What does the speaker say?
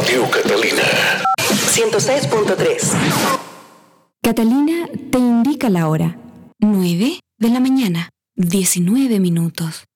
Radio Catalina 106.3. Catalina te indica la hora. 9 de la mañana, 19 minutos.